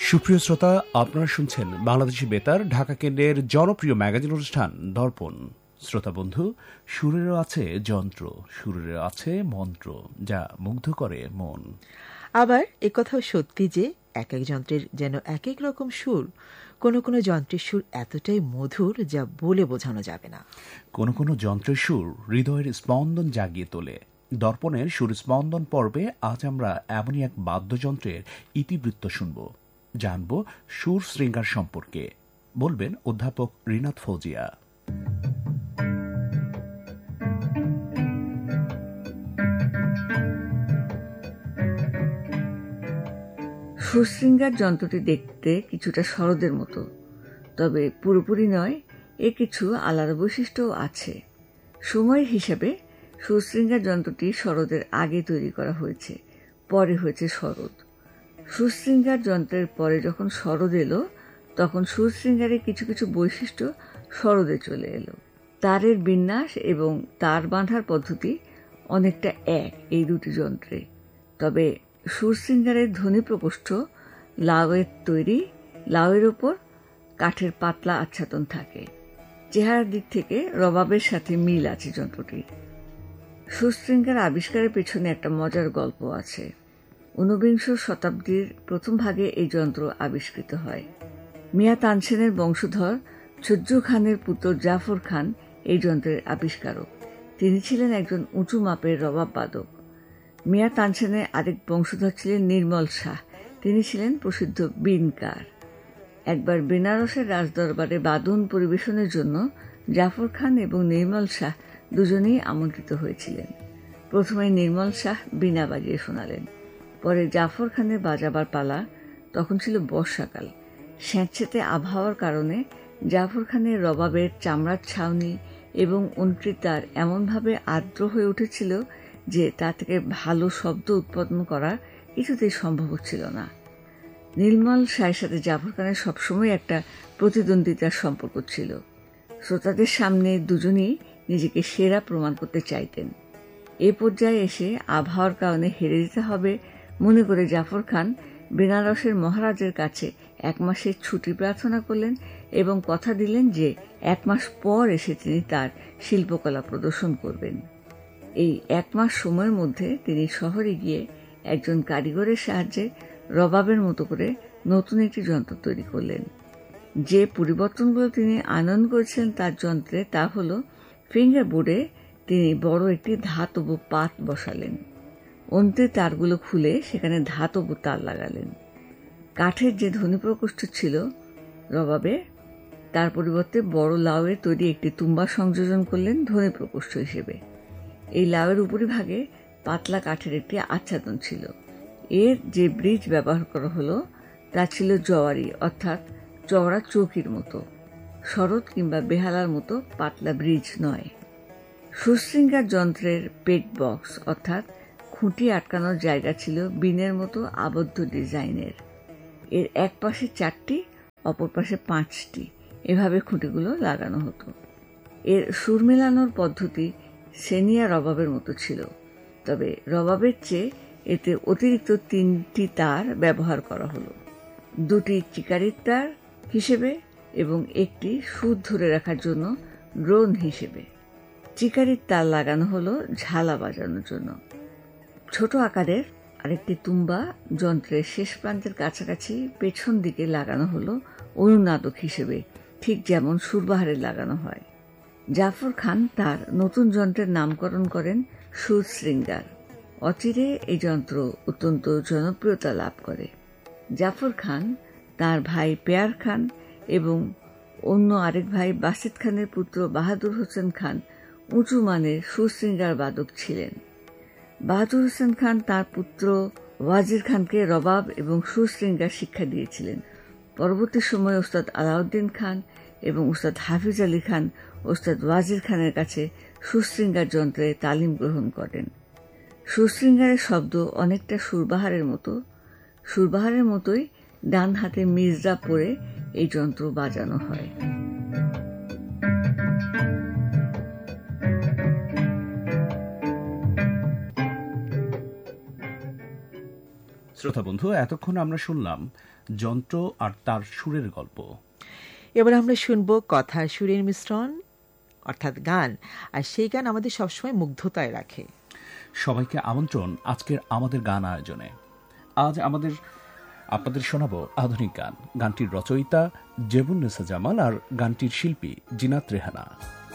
সুপ্রিয় শ্রোতা, আপনারা শুনছেন বাংলাদেশি বেতার ঢাকা কেন্দ্রের জনপ্রিয় ম্যাগাজিন অনুষ্ঠান দর্পণ। শ্রোতা বন্ধু, সুরেরও আছে যন্ত্র, সুরেরও আছে মন্ত্র, যা মুগ্ধ করে মন। আবার একথাও সত্যি যে এক এক যন্ত্রের যেন এক এক রকম সুর। কোনো কোনো যন্ত্রের সুর এতটাই মধুর যা বলে বোঝানো যাবে না। কোনো কোনো যন্ত্রের সুর হৃদয়ের স্পন্দন জাগিয়ে তোলে। দর্পণের সুর স্পন্দন পর্বে আজ আমরা এমনই এক বাদ্যযন্ত্রের ইতিবৃত্ত শুনব, জানব সুর শৃঙ্গার সম্পর্কে। বলবেন অধ্যাপক রিনাত ফৌজিয়া। সুরশৃঙ্গার যন্ত্রটি দেখতে কিছুটা সরোদের মতো, তবে পুরোপুরি নয়। এর কিছু আলাদা বৈশিষ্ট্যও আছে। সময়ের হিসাবে সুরশৃঙ্গার যন্ত্রটি সরোদের আগে তৈরি করা হয়েছে, পরে হয়েছে সরোদ। সুরশৃঙ্গার যন্ত্রের পরে যখন সরোদ এলো, তখন সুরশৃঙ্গারের কিছু কিছু বৈশিষ্ট্য সরোদে চলে এলো। তারের বিন্যাস এবং তার বাঁধার পদ্ধতি অনেকটা এক এই দুটি যন্ত্রে। তবে সুরশৃঙ্গারের ধ্বনি প্রকোষ্ঠ লাউয়ের তৈরি, লাউয়ের ওপর কাঠের পাতলা আচ্ছাদন থাকে। চেহারার দিক থেকে রবাবের সাথে মিল আছে যন্ত্রটির। সুরশৃঙ্গার আবিষ্কারের পেছনে একটা মজার গল্প আছে। ঊনবিংশ শতাব্দীর প্রথম ভাগে এই যন্ত্র আবিষ্কৃত হয়। মিয়া তানসেনের বংশধর ছজ্জু খানের পুত্র জাফর খান এই যন্ত্রের আবিষ্কারক। তিনি ছিলেন একজন উঁচু মাপের রবাব বাদক। মিয়া তানসেনের আরেক বংশধর ছিলেন নির্মল শাহ। তিনি ছিলেন প্রসিদ্ধ বিনকার। একবার বেনারসের রাজদরবারে বাদন পরিবেশনের জন্য জাফর খান এবং নির্মল শাহ দুজনেই আমন্ত্রিত হয়েছিলেন। প্রথমে নির্মল শাহ বীণা বাজিয়ে শোনালেন, পরে জাফর খানের বাজাবার পালা। তখন ছিল বর্ষাকাল। স্যাঁতস্যাঁতে আবহাওয়ার কারণে জাফর খানের রবাবের চামড়ার ছাউনি এবং অন্ত্রিতার এমনভাবে আর্দ্র হয়ে উঠেছিল যে তা থেকে ভালো শব্দ উৎপন্ন করা কিছুতেই সম্ভব হচ্ছিল না। নির্মল শাহের সাথে জাফর খানের সবসময় একটা প্রতিদ্বন্দ্বিতার সম্পর্ক ছিল। শ্রোতাদের সামনে দুজনেই নিজেকে সেরা প্রমাণ করতে চাইতেন। এ পর্যায়ে এসে আবহাওয়ার কারণে হেরে যেতে হবে মনে করে জাফর খান বেনারসের মহারাজের কাছে 1 মাসের ছুটি প্রার্থনা করলেন এবং কথা দিলেন যে 1 মাস পর এসে তিনি তার শিল্পকলা প্রদর্শন করবেন। এই 1 মাস সময়ের মধ্যে তিনি শহরে গিয়ে একজন কারিগরের সাহায্যে রবাবের মতো করে নতুন একটি যন্ত্র তৈরি করলেন। যে পরিবর্তনগুলো তিনি আনয়ন করেছিলেন তার যন্ত্রে তা হল, ফিঙ্গার বোর্ডে তিনি বড় একটি ধাতব পাত বসালেন। অন্তে তারগুলো খুলে সেখানে ধাতব তার লাগালেন। কাঠের যে ধ্বনি প্রকোষ্ঠ ছিল রবাবে, তার পরিবর্তে বড় লাউয়ের তৈরি একটি তুম্বা সংযোজন করলেন ধ্বনি প্রকোষ্ঠ হিসেবে। এই লাউয়ের উপরিভাগে পাতলা কাঠের একটি আচ্ছাদন ছিল। এর যে ব্রিজ ব্যবহার করা হলো তা ছিল জওয়ারি, অর্থাৎ চওড়া চৌকির মতো, শরৎ কিংবা বেহালার মতো পাতলা ব্রিজ নয়। সুরশৃঙ্গার যন্ত্রের পেগ বক্স অর্থাৎ খুঁটি আটকানোর জায়গা ছিল বিনের মতো আবদ্ধ ডিজাইনের। এর এক পাশে 4টি, অপর পাশে 5টি, এভাবে খুঁটিগুলো লাগানো হতো। এর সুর মেলানোর পদ্ধতি সেনিয়া রবাবের মতো ছিল, তবে রবাবের চেয়ে এতে অতিরিক্ত 3টি তার ব্যবহার করা হলো, 2টি চিকারির তার হিসেবে এবং একটি সুর ধরে রাখার জন্য ড্রোন হিসেবে। চিকারির তার লাগানো হলো ঝালা বাজানোর জন্য। ছোট আকারের আরেকটি তুম্বা যন্ত্রের শেষ প্রান্তের কাছাকাছি পেছন দিকে লাগানো হলো অনুনাদক হিসেবে, ঠিক যেমন সুরবাহারে লাগানো হয়। জাফর খান তার নতুন যন্ত্রের নামকরণ করেন সুরশৃঙ্গার। অচিরে এই যন্ত্র অত্যন্ত জনপ্রিয়তা লাভ করে। জাফর খান তার ভাই পেয়ার খান এবং অন্য আরেক ভাই বাসিত খানের পুত্র বাহাদুর হোসেন খান উঁচু মানের সুরশৃঙ্গার বাদক ছিলেন। বাহাদুর হোসেন খান তার পুত্র ওয়াজির খানকে রবাব এবং সুরশৃঙ্গার শিক্ষা দিয়েছিলেন। পরবর্তী সময়ে ওস্তাদ আলাউদ্দিন খান এবং ওস্তাদ হাফিজ আলী খান ওস্তাদ ওয়াজির খানের কাছে সুরশৃঙ্গার যন্ত্রে তালিম গ্রহণ করেন। সুরশৃঙ্গারের শব্দ অনেকটা সুরবাহারের মতো। সুরবাহারের মতোই ডান হাতে মিজরা পরে এই যন্ত্র বাজানো হয়। শ্রোতা বন্ধু, এতক্ষণ আমরা শুনলাম যন্ত্র আর তার সুরের গল্প। এবার আমরা শুনব কথা সুরের মিশ্রণ, অর্থাৎ গান, আর সেই গান আমাদের সবসময় মুগ্ধতায় রাখে। সবাইকে আমন্ত্রণ আজকের আমাদের গান আয়োজনে। আজ আপনাদের শোনাব আধুনিক গান। গানটির রচয়িতা জেবুন্নেসা জামাল আর গানটির শিল্পী জিনাত রেহানা।